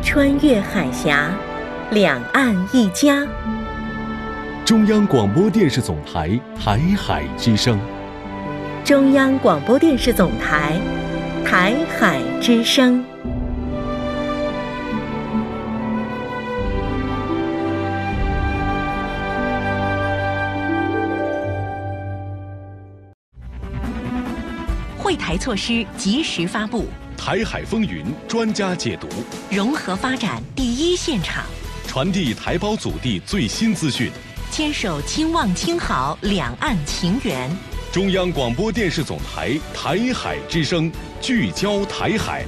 穿越海峡，两岸一家。 中央广播电视总台台海之声。 中央广播电视总台台海之声。 惠台措施及时发布， 台海风云专家解读， 融合发展第一现场， 传递台胞祖地最新资讯， 牵手亲望亲好两岸情缘。 中央广播电视总台台海之声，聚焦台海。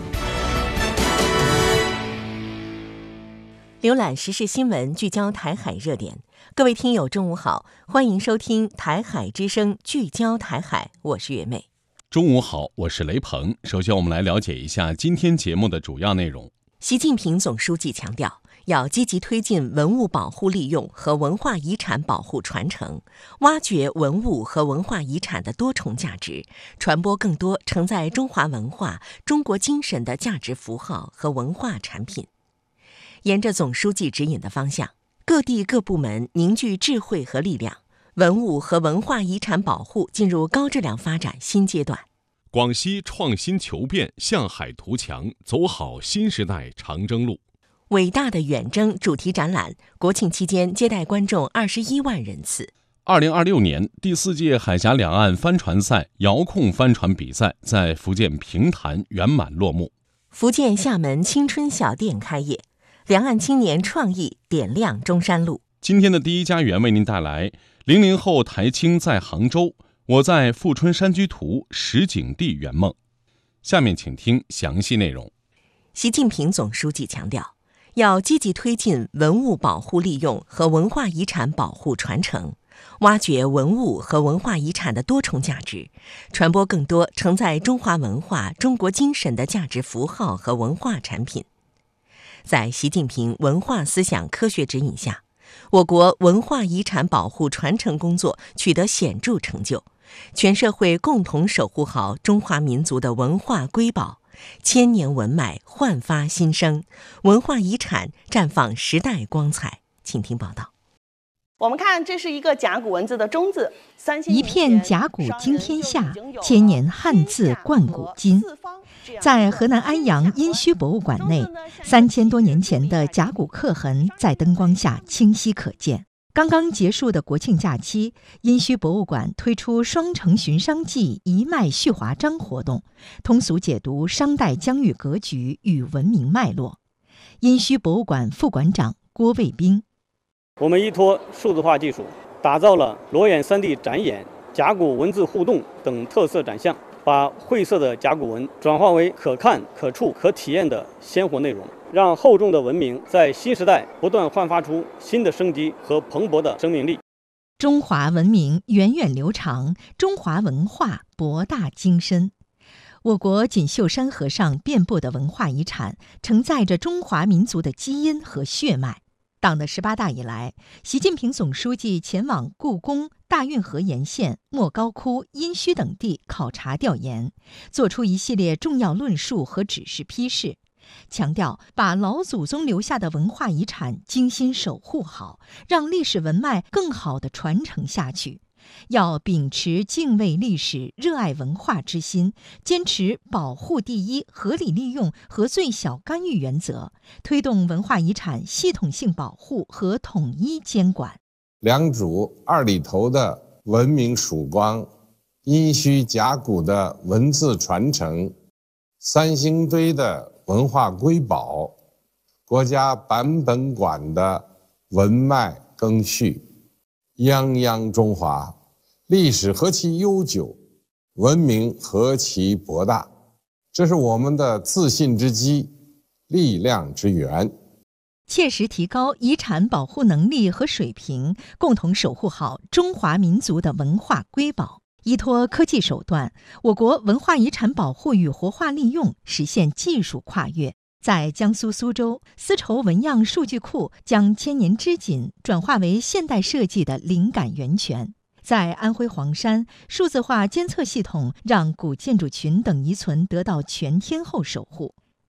浏览时事新闻，聚焦台海热点。各位听友中午好，欢迎收听台海之声，聚焦台海，我是月妹。 中午好，我是雷鹏。首先我们来了解一下今天节目的主要内容。 习近平总书记强调，要积极推进文物保护利用和文化遗产保护传承，挖掘文物和文化遗产的多重价值，传播更多承载中华文化、中国精神的价值符号和文化产品。沿着总书记指引的方向，各地各部门凝聚智慧和力量，文物和文化遗产保护进入高质量发展新阶段。 广西创新求变，向海图强，走好新时代长征路。 伟大的远征主题展览，国庆期间接待观众21万人次。 2026年第4届海峡两岸帆船赛遥控帆船比赛在福建平潭圆满落幕。 福建厦门青春小店开业，两岸青年创意点亮中山路。 今天的第一家园为您带来00后台青在杭州，我在富春山居图实景地圆梦。下面请听详细内容。 习近平总书记强调，要积极推进文物保护利用和文化遗产保护传承，挖掘文物和文化遗产的多重价值，传播更多承载中华文化、中国精神的价值符号和文化产品。在习近平文化思想科学指引下，我国文化遗产保护传承工作取得显著成就，全社会共同守护好中华民族的文化瑰宝，千年文脉焕发新生，文化遗产绽放时代光彩。请听报道。 我们看，这是一个甲骨文字的中字， 一片甲骨惊天下，千年汉字贯古今。在河南安阳殷墟博物馆内，3000多年前的甲骨刻痕在灯光下清晰可见。刚刚结束的国庆假期，殷墟博物馆推出双城寻商记一脉续华章活动，通俗解读商代疆域格局与文明脉络。殷墟博物馆副馆长郭卫兵： 我们依托数字化技术，打造了裸眼3D 展演、甲骨文字互动等特色展项，把晦涩的甲骨文转化为可看、可触、可体验的鲜活内容，让厚重的文明在新时代不断焕发出新的生机和蓬勃的生命力。 中华文明源远流长，中华文化博大精深。我国锦绣山河上遍布的文化遗产，承载着中华民族的基因和血脉。党的18大以来，习近平总书记前往故宫、大运河沿线、莫高窟、殷墟等地考察调研，作出一系列重要论述和指示批示，强调把老祖宗留下的文化遗产精心守护好，让历史文脉更好地传承下去。要秉持敬畏历史、热爱文化之心，坚持保护第一、合理利用和最小干预原则，推动文化遗产系统性保护和统一监管。 良渚2里头的文明曙光，殷墟甲骨的文字传承，三星堆的文化瑰宝，国家版本馆的文脉更续，泱泱中华，历史何其悠久，文明何其博大，这是我们的自信之基，力量之源。 切实提高遗产保护能力和水平，共同守护好中华民族的文化瑰宝。依托科技手段，我国文化遗产保护与活化利用实现技术跨越。在江苏苏州，丝绸纹样数据库将千年织锦转化为现代设计的灵感源泉。在安徽黄山，数字化监测系统让古建筑群等遗存得到全天候守护。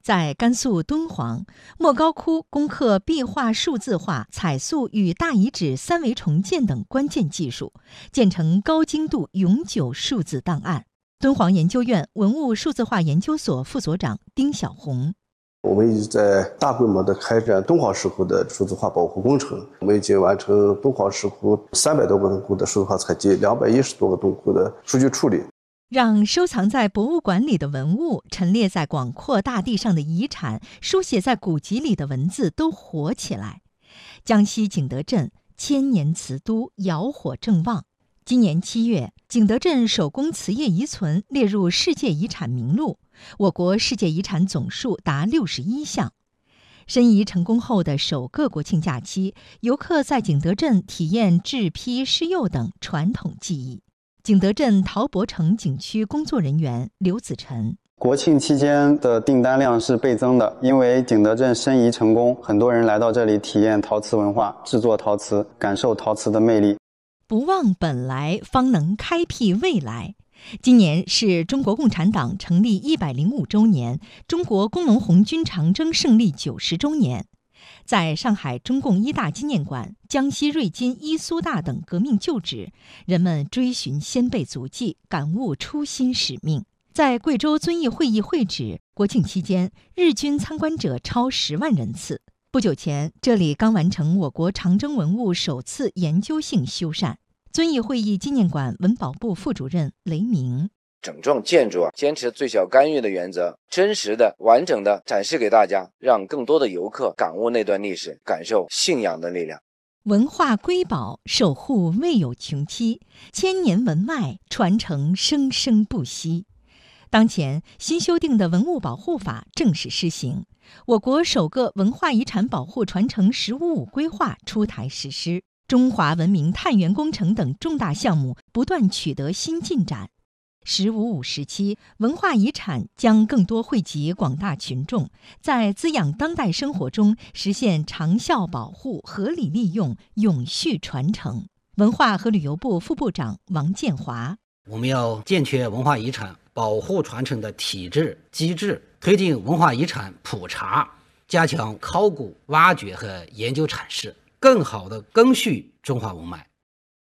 在甘肃敦煌，莫高窟攻克壁画数字化、彩塑与大遗址三维重建等关键技术，建成高精度永久数字档案。敦煌研究院文物数字化研究所副所长丁晓红： 我们一直在大规模的开展敦煌石窟的数字化保护工程，我们已经完成敦煌石窟300多个洞窟的数字化采集，210多个洞窟的数据处理。 让收藏在博物馆里的文物、陈列在广阔大地上的遗产、书写在古籍里的文字都活起来。江西景德镇千年瓷都窑火正旺，今年7月，景德镇手工瓷业遗存列入世界遗产名录，我国世界遗产总数达61项。申遗成功后的首个国庆假期，游客在景德镇体验制坯、施釉等传统技艺。景德镇陶博城景区工作人员刘子晨： 国庆期间的订单量是倍增的，因为景德镇申遗成功，很多人来到这里体验陶瓷文化，制作陶瓷，感受陶瓷的魅力。 不忘本来，方能开辟未来。今年是中国共产党成立105周年，中国工农红军长征胜利90周年。在上海中共一大纪念馆、江西瑞金伊苏大等革命旧址，人们追寻先辈足迹，感悟初心使命。在贵州遵义会议会址，国庆期间日均参观者超10万人次。不久前，这里刚完成我国长征文物首次研究性修缮。遵义会议纪念馆文保部副主任雷鸣： 整幢建筑坚持最小干预的原则，真实的、完整的展示给大家，让更多的游客感悟那段历史，感受信仰的力量。 文化瑰宝守护未有穷期，千年文脉传承生生不息。当前新修订的文物保护法正式施行，我国首个文化遗产保护传承“15+5”规划出台实施，中华文明探源工程等重大项目不断取得新进展。“15+5”时期，文化遗产将更多惠及广大群众，在滋养当代生活中实现长效保护、合理利用、永续传承。文化和旅游部副部长王建华： 我们要健全文化遗产保护传承的体制机制，推进文化遗产普查，加强考古挖掘和研究阐释，更好地赓续中华文脉。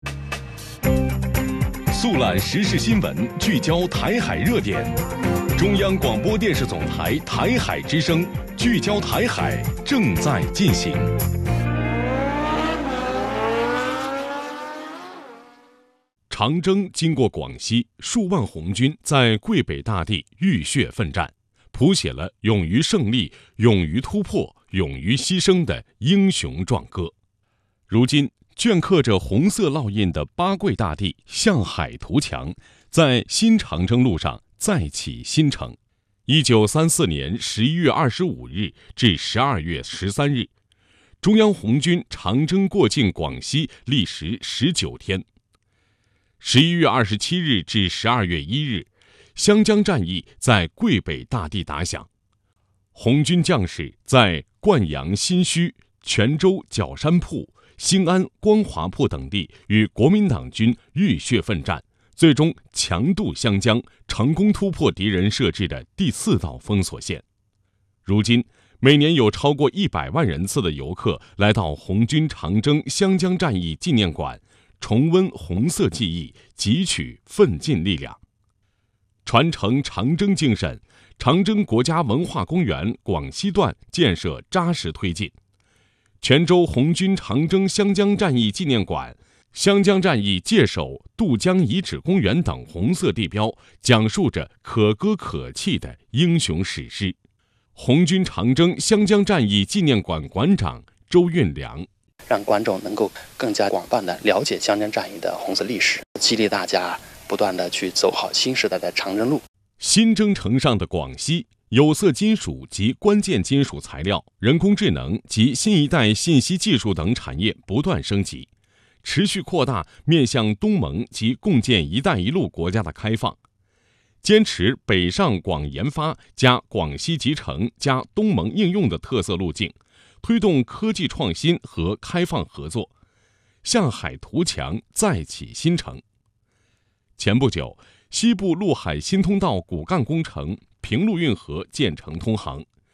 速览时事新闻，聚焦台海热点。中央广播电视总台台海之声，聚焦台海，正在进行。长征经过广西，数万红军在桂北大地浴血奋战，谱写了勇于胜利、勇于突破、勇于牺牲的英雄壮歌。如今，镌刻着红色烙印的八桂大地向海图墙，在新长征路上再起新程。1934年11月25日至12月13日，中央红军长征过境广西历时19天。11月27日至12月1日，湘江战役在桂北大地打响，红军将士在灌阳新圩、泉州角山铺、兴安光华铺等地与国民党军浴血奋战，最终强渡湘江，成功突破敌人设置的第4道封锁线。如今，每年有超过100万人次的游客来到红军长征湘江战役纪念馆，重温红色记忆，汲取奋进力量。传承长征精神，长征国家文化公园广西段建设扎实推进。泉州红军长征湘江战役纪念馆、湘江战役界首渡江遗址公园等红色地标，讲述着可歌可泣的英雄史诗。红军长征湘江战役纪念馆馆长周运良： 让观众能够更加广泛地了解湘江战役的红色历史，激励大家不断地去走好新时代的长征路。 新征程上的广西，有色金属及关键金属材料、人工智能及新一代信息技术等产业不断升级，持续扩大面向东盟及共建“一带一路”国家的开放，坚持北上广研发加广西集成加东盟应用的特色路径，推动科技创新和开放合作，向海图墙再起新程。前不久，西部陆海新通道骨干工程平陆运河建成通航，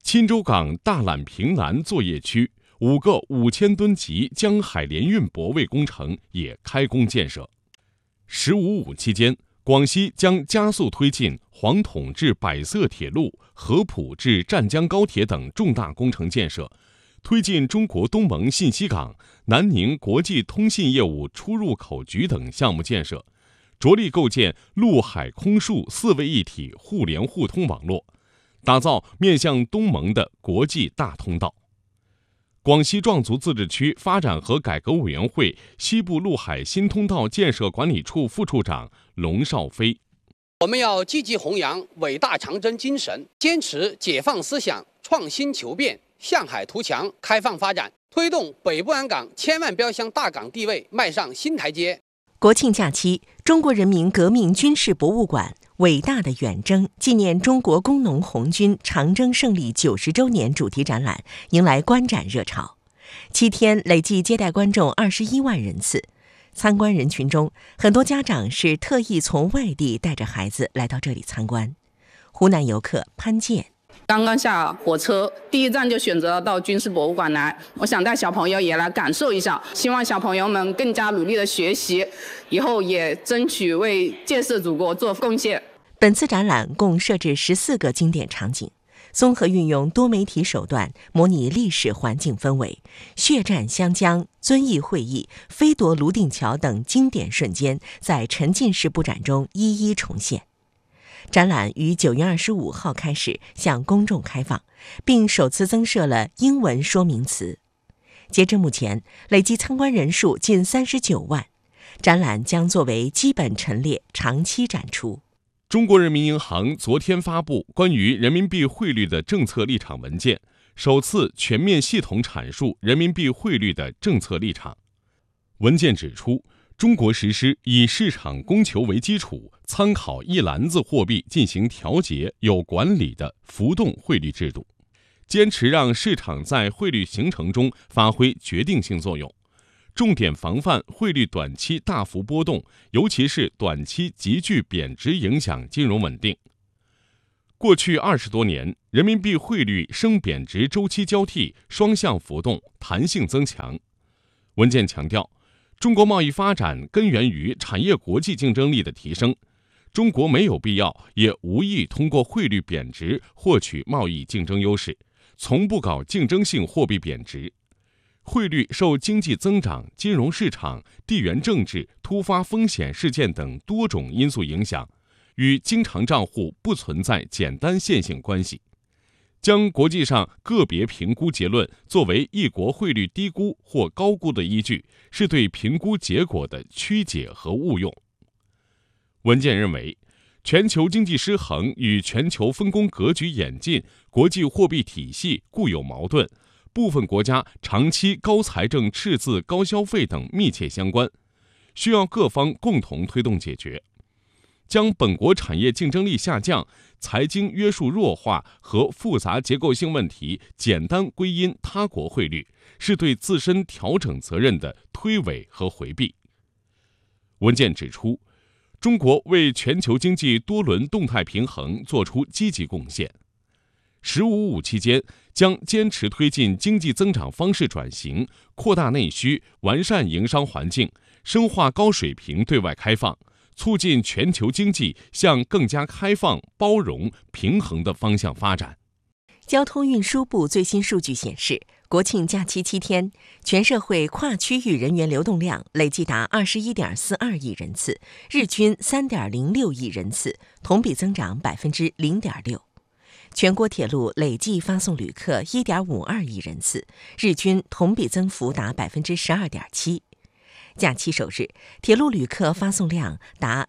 钦州港大榄坪南作业区5个5000吨级江海联运泊位工程也开工建设。15.5期间，广西将加速推进黄统至百色铁路、合浦至湛江高铁等重大工程建设，推进中国东盟信息港、南宁国际通信业务出入口局等项目建设，着力构建陆海空数4位一体互联互通网络，打造面向东盟的国际大通道。广西壮族自治区发展和改革委员会西部陆海新通道建设管理处副处长龙少飞： 我们要积极弘扬伟大长征精神，坚持解放思想、创新求变、向海图强、开放发展，推动北部湾港千万标箱大港地位迈上新台阶。 国庆假期，中国人民革命军事博物馆伟大的远征纪念中国工农红军长征胜利90周年主题展览迎来观展热潮，7天累计接待观众21万人次。参观人群中，很多家长是特意从外地带着孩子来到这里参观。湖南游客潘健： 刚刚下火车，第一站就选择到军事博物馆来，我想带小朋友也来感受一下，希望小朋友们更加努力的学习，以后也争取为建设祖国做贡献。 本次展览共设置14个经典场景，综合运用多媒体手段模拟历史环境氛围，血战湘江、遵义会议、飞夺泸定桥等经典瞬间在沉浸式布展中一一重现。展览于9月25号开始向公众开放，并首次增设了英文说明词。截至目前，累计参观人数近39万。展览将作为基本陈列长期展出。 中国人民银行昨天发布关于人民币汇率的政策立场文件，首次全面系统阐述人民币汇率的政策立场。文件指出，中国实施以市场供求为基础，参考一篮子货币进行调节、有管理的浮动汇率制度，坚持让市场在汇率形成中发挥决定性作用，重点防范汇率短期大幅波动，尤其是短期急剧贬值影响金融稳定。过去20多年，人民币汇率升贬值周期交替，双向浮动，弹性增强。文件强调，中国贸易发展根源于产业国际竞争力的提升，中国没有必要也无意通过汇率贬值获取贸易竞争优势，从不搞竞争性货币贬值。汇率受经济增长、金融市场、地缘政治、突发风险事件等多种因素影响，与经常账户不存在简单线性关系。将国际上个别评估结论作为一国汇率低估或高估的依据，是对评估结果的曲解和误用。文件认为，全球经济失衡与全球分工格局演进、国际货币体系固有矛盾、部分国家长期高财政赤字、高消费等密切相关，需要各方共同推动解决。将本国产业竞争力下降、财经约束弱化和复杂结构性问题简单归因他国汇率，是对自身调整责任的推诿和回避。文件指出，中国为全球经济多轮动态平衡作出积极贡献。15.5期间，将坚持推进经济增长方式转型，扩大内需，完善营商环境，深化高水平对外开放，促进全球经济向更加开放、包容、平衡的方向发展。 交通运输部最新数据显示，国庆假期7天，全社会跨区域人员流动量累计达21.42亿人次，日均3.06亿人次，同比增长0.6%。全国铁路累计发送旅客1.52亿人次，日均同比增幅达12.7%。假期首日，铁路旅客发送量达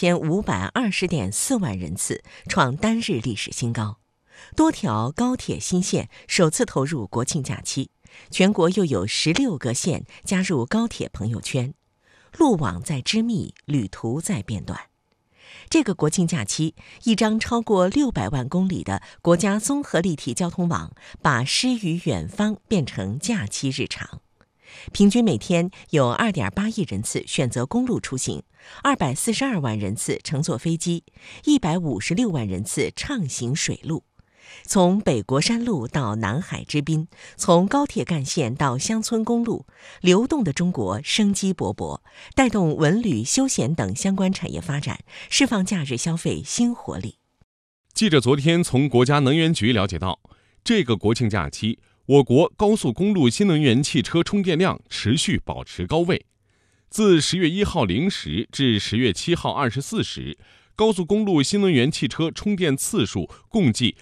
2520.4万人次，创单日历史新高。多条高铁新线首次投入国庆假期，全国又有16个县加入高铁朋友圈。路网在织密，旅途在变短。这个国庆假期，一张超过600万公里的国家综合立体交通网，把诗与远方变成假期日常。平均每天有2.8亿人次选择公路出行，242万人次乘坐飞机，156万人次畅行水路。 从北国山路到南海之滨，从高铁干线到乡村公路，流动的中国生机勃勃，带动文旅、休闲等相关产业发展，释放假日消费新活力。 记者昨天从国家能源局了解到，这个国庆假期，我国高速公路新能源汽车充电量持续保持高位。自10月1号0时至10月7号24时，高速公路新能源汽车充电次数共计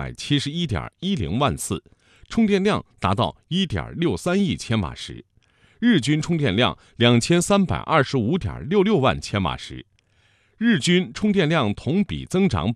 671.10万次，充电量达到1.63亿千瓦时，日均充电量2325.66万千瓦时，日均充电量同比增长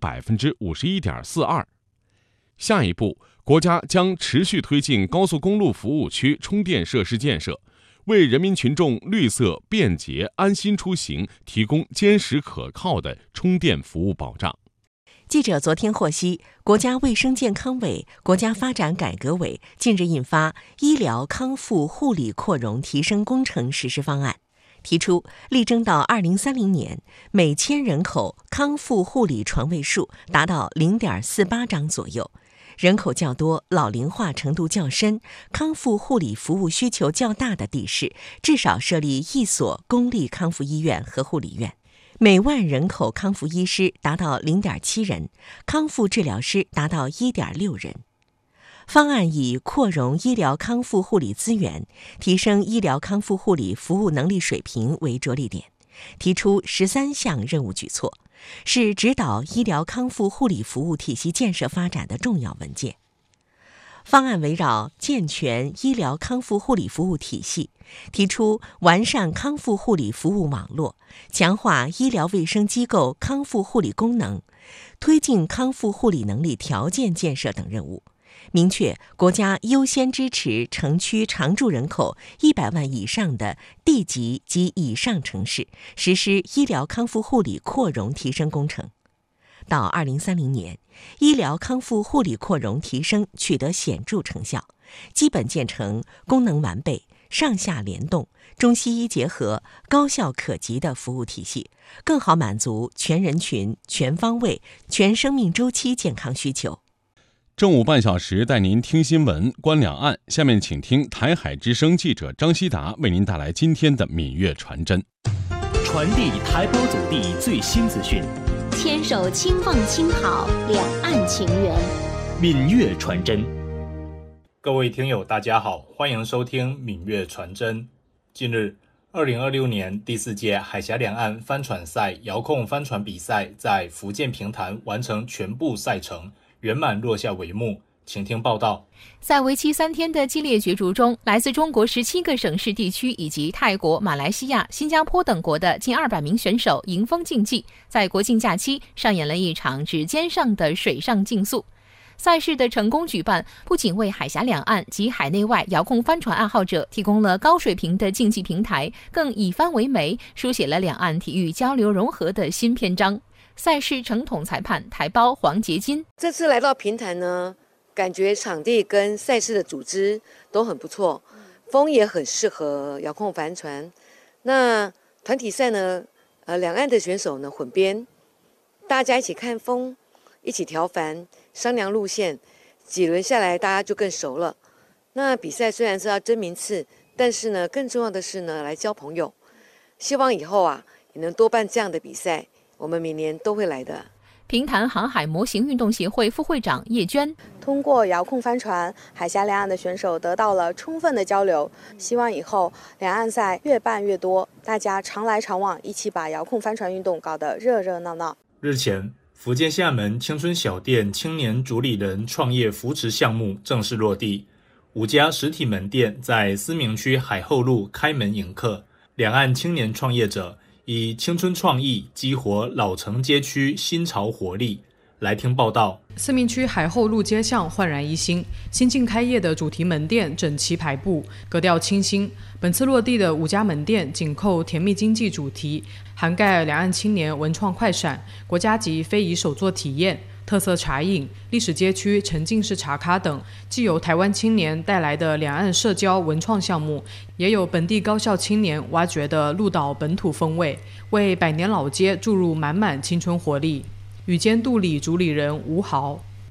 51.42%。下一步，国家将持续推进高速公路服务区充电设施建设，为人民群众绿色、便捷、安心出行提供坚实可靠的充电服务保障。 记者昨天获悉，国家卫生健康委、国家发展改革委近日印发《医疗康复护理扩容提升工程实施方案》，提出力争到2030年，每1000人口康复护理床位数达到0.48张左右。人口较多、老龄化程度较深、康复护理服务需求较大的地市，至少设立1所公立康复医院和护理院，每万人口康复医师达到0.7人，康复治疗师达到1.6人。方案以扩容医疗康复护理资源，提升医疗康复护理服务能力水平为着力点，提出13项任务举措，是指导医疗康复护理服务体系建设发展的重要文件。方案围绕健全医疗康复护理服务体系，提出完善康复护理服务网络，强化医疗卫生机构康复护理功能，推进康复护理能力条件建设等任务。明确国家优先支持城区常住人口100万以上的地级及以上城市实施医疗康复护理扩容提升工程。到2030年，医疗康复护理扩容提升取得显著成效，基本建成功能完备、上下联动、中西医结合、高效可及的服务体系，更好满足全人群、全方位、全生命周期健康需求。 正午半小时带您听新闻、观两岸，下面请听台海之声记者张希达为您带来今天的闽粤传真。 传递台胞祖地最新资讯， 牵手轻放轻跑，两岸情缘。 闽粤传真。 各位听友大家好，欢迎收听闽粤传真。近日2026年第4届海峡两岸帆船赛遥控帆船比赛在福建平潭完成全部赛程，圆满落下帷幕，请听报道。 在为期3天的激烈角逐中，来自中国17个省市地区以及泰国、马来西亚、新加坡等国的近200名选手迎风竞技，在国庆假期上演了一场指尖上的水上竞速。赛事的成功举办，不仅为海峡两岸及海内外遥控帆船爱好者提供了高水平的竞技平台，更以帆为媒，书写了两岸体育交流融合的新篇章。赛事承统裁判台胞黄杰金， 这次来到平潭呢，感觉场地跟赛事的组织都很不错，风也很适合遥控帆船。那团体赛呢，两岸的选手呢混编，大家一起看风，一起调帆，商量路线，几轮下来大家就更熟了。那比赛虽然是要争名次，但是呢，更重要的是呢，来交朋友。希望以后也能多办这样的比赛。我们明年都会来的。 平潭航海模型运动协会副会长叶娟， 通过遥控帆船，海峡两岸的选手得到了充分的交流。希望以后两岸赛越办越多，大家常来常往，一起把遥控帆船运动搞得热热闹闹。 日前，福建厦门青春小店青年主理人创业扶持项目正式落地，5家实体门店在思明区海后路开门迎客，两岸青年创业者以青春创意激活老城街区新潮活力。来听报道。 思明区海后路街巷焕然一新，新近开业的主题门店整齐排布，格调清新。本次落地的5家门店紧扣甜蜜经济主题，涵盖两岸青年文创快闪、国家级非遗手作体验、特色茶饮、历史街区沉浸式茶咖等，既有台湾青年带来的两岸社交文创项目，也有本地高校青年挖掘的鹿岛本土风味，为百年老街注入满满青春活力。宇坚肚里主理人吴豪，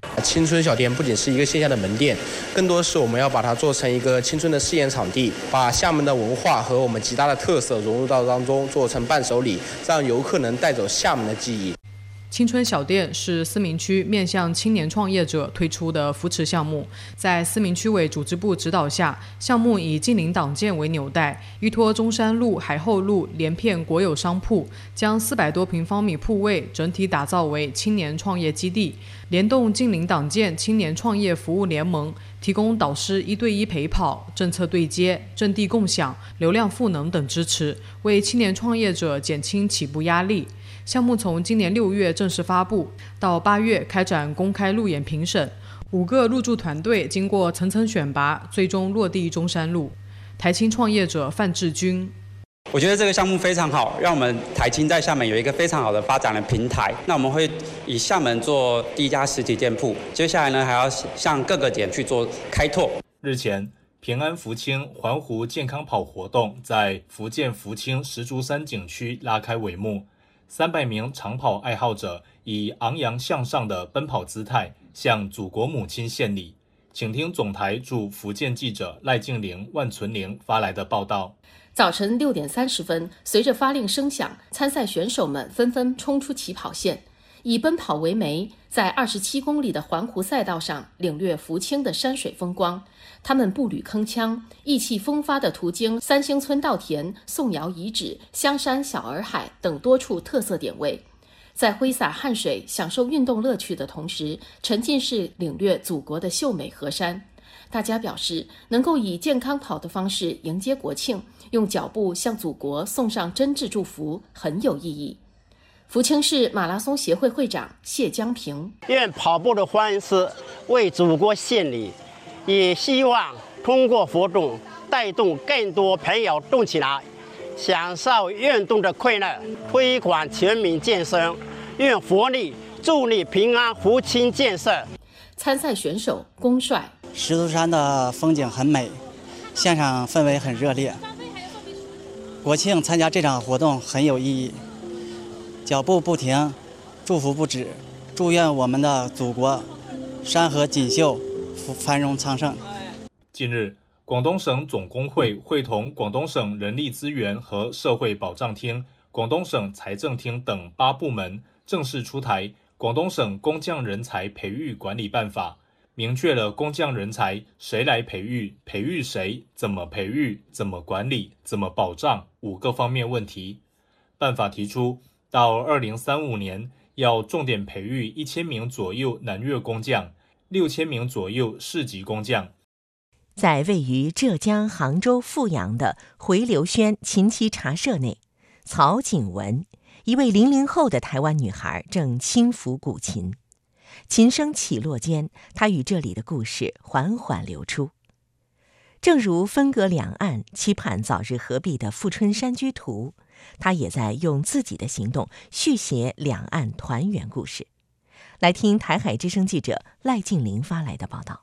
青春小店不仅是一个线下的门店，更多是我们要把它做成一个青春的试验场地，把厦门的文化和我们吉大的特色融入到当中，做成伴手礼，让游客能带走厦门的记忆。 青春小店是思明区面向青年创业者推出的扶持项目，在思明区委组织部指导下，项目以近邻党建为纽带，依托中山路、海后路连片国有商铺，将400多平方米铺位整体打造为青年创业基地，联动近邻党建青年创业服务联盟，提供导师1对1陪跑、政策对接、阵地共享、流量赋能等支持，为青年创业者减轻起步压力。项目从今年6月正式发布，到8月开展公开路演评审，5个入驻团队经过层层选拔，最终落地中山路。台青创业者范志军， 我觉得这个项目非常好，让我们台青在厦门有一个非常好的发展的平台。那我们会以厦门做第一家实体店铺，接下来呢还要向各个点去做开拓。 日前，平安福清环湖健康跑活动在福建福清石竹山景区拉开帷幕。300名长跑爱好者以昂扬向上的奔跑姿态向祖国母亲献礼。请听总台驻福建记者赖静玲、万存玲发来的报道。 早晨6点30分，随着发令声响，参赛选手们纷纷冲出起跑线，以奔跑为媒，在27公里的环湖赛道上领略福清的山水风光。他们步履铿锵，意气风发地途经三星村稻田、宋窑遗址、香山小洱海等多处特色点位，在挥洒汗水、享受运动乐趣的同时，沉浸式领略祖国的秀美河山。大家表示，能够以健康跑的方式迎接国庆，用脚步向祖国送上真挚祝福，很有意义。福清市马拉松协会会长谢江平， 用跑步的方式为祖国献礼，也希望通过活动带动更多朋友动起来，享受运动的快乐，推广全民健身，用活力助力平安福清建设。 参赛选手龚帅， 石竹山的风景很美，现场氛围很热烈。国庆参加这场活动很有意义，脚步不停，祝福不止，祝愿我们的祖国山河锦绣，繁荣昌盛。 近日，广东省总工会会同广东省人力资源和社会保障厅、广东省财政厅等8部门正式出台《广东省工匠人才培育管理办法》，明确了工匠人才谁来培育、培育谁、怎么培育、怎么管理、怎么保障5个方面问题。办法提出，到2035年要重点培育1000名左右南粤工匠，6000名左右市级工匠。 在位于浙江杭州富阳的回流轩琴棋茶社内，曹景文，一位00后的台湾女孩，正轻抚古琴。琴声起落间，她与这里的故事缓缓流出。正如分隔两岸、期盼早日合璧的《富春山居图》，她也在用自己的行动续写两岸团圆故事。来听台海之声记者赖静玲发来的报道。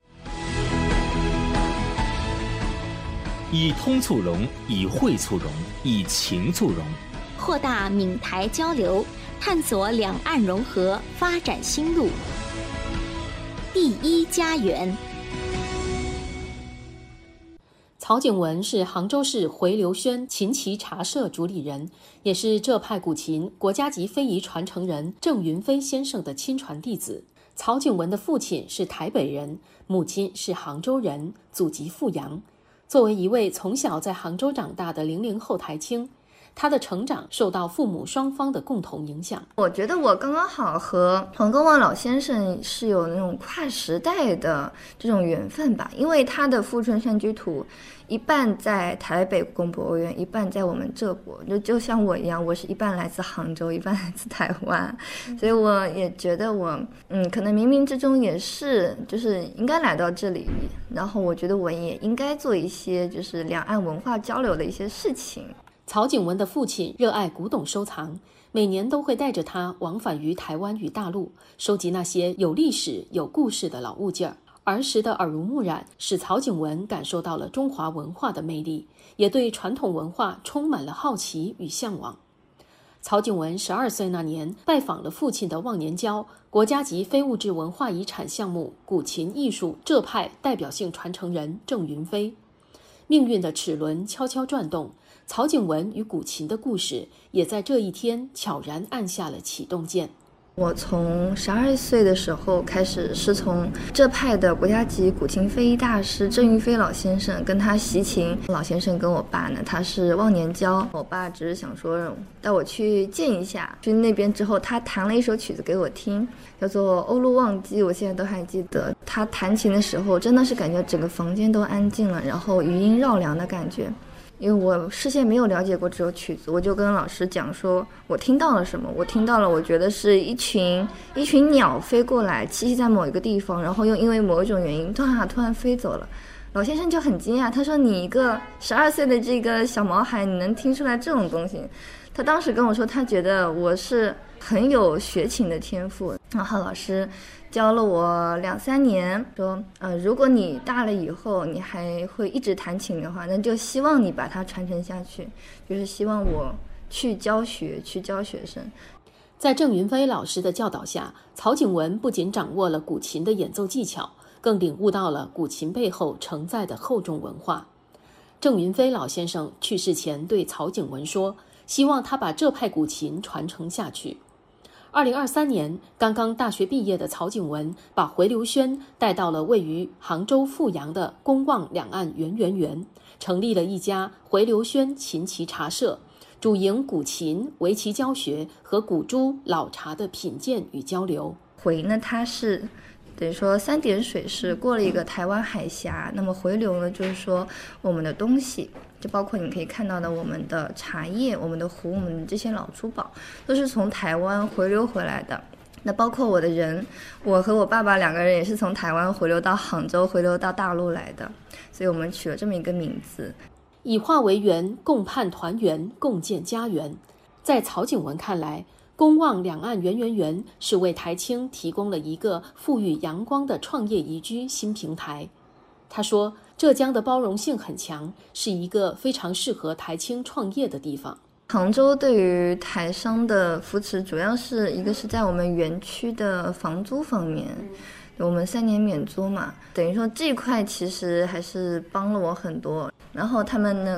以通促融，以会促融，以情促融， 扩大闽台交流，探索两岸融合发展新路。第一家园。 曹景文是杭州市回流轩琴棋茶社主理人，也是浙派古琴国家级非遗传承人郑云飞先生的亲传弟子。曹景文的父亲是台北人，母亲是杭州人，祖籍富阳。作为一位从小在杭州长大的00后台青，他的成长受到父母双方的共同影响。 我觉得我刚刚好和黄公望老先生是有那种跨时代的这种缘分吧，因为他的《富春山居图》一半在台北故宫博物院，一半在我们浙博，就像我一样，我是一半来自杭州，一半来自台湾，所以我也觉得我可能冥冥之中也是就是应该来到这里，然后我觉得我也应该做一些就是两岸文化交流的一些事情。 曹景文的父亲热爱古董收藏，每年都会带着他往返于台湾与大陆，收集那些有历史有故事的老物件儿。儿时的耳濡目染使曹景文感受到了中华文化的魅力，也对传统文化充满了好奇与向往。 曹景文12岁那年拜访了父亲的忘年交国家级非物质文化遗产项目古琴艺术浙派代表性传承人郑云飞。命运的齿轮悄悄转动，曹景文与古琴的故事也在这一天悄然按下了启动键。 我从12岁的时候开始，是从浙派的国家级古琴非遗大师郑云飞老先生跟他习琴。老先生跟我爸呢，他是忘年交，我爸只是想说带我去见一下。去那边之后，他弹了一首曲子给我听，叫做《欧陆忘机》，我现在都还记得。他弹琴的时候，真的是感觉整个房间都安静了，然后余音绕梁的感觉。因为我事先没有了解过这首曲子，我就跟老师讲说我听到了什么。我听到了，我觉得是一群鸟飞过来栖息在某一个地方，然后又因为某一种原因突然飞走了。老先生就很惊讶，他说你一个12岁的这个小毛孩，你能听出来这种东西。他当时跟我说，他觉得我是很有学琴的天赋。然后老师教了我2-3年，说如果你大了以后你还会一直弹琴的话，那就希望你把它传承下去，就是希望我去教学生。 在郑云飞老师的教导下，曹景文不仅掌握了古琴的演奏技巧，更领悟到了古琴背后承载的厚重文化。郑云飞老先生去世前对曹景文说，希望他把这派古琴传承下去。2023年，刚刚大学毕业的曹景文把回流轩带到了位于杭州富阳的公望两岸圆圆园，成立了一家回流轩琴棋茶社，主营古琴、围棋教学和古珠、老茶的品鉴与交流。 回呢，它是等于说3点水是过了一个台湾海峡，那么回流呢，就是说我们的东西，就包括你可以看到的我们的茶叶、我们的壶、我们的这些老珠宝，都是从台湾回流回来的。那包括我的人，我和我爸爸2个人也是从台湾回流到杭州、回流到大陆来的，所以我们取了这么一个名字， 以化为缘，共盼团圆，共建家园。在曹景文看来，公望两岸圆圆园是为台青提供了一个富裕阳光的创业宜居新平台。他说，浙江的包容性很强，是一个非常适合台青创业的地方。 杭州对于台商的扶持，主要是一个是在我们园区的房租方面，我们3年免租嘛，等于说这一块其实还是帮了我很多。然后他们呢